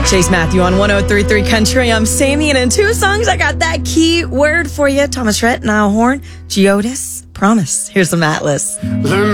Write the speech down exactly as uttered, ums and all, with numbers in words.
Chase Matthew on one oh three point three Country. I'm Sammy, and in two songs, I got that key word for you. Thomas Rhett, Niall Horn, Geodis, Promise. Here's some Atlas. Learn